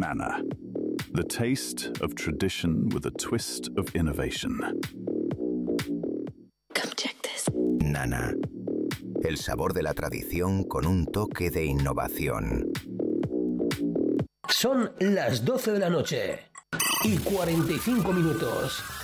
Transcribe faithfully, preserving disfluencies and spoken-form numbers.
Nana. The taste of tradition with a twist of innovation. Come check this. Nana. El sabor de la tradición con un toque de innovación. Son las doce de la noche y cuarenta y cinco minutos.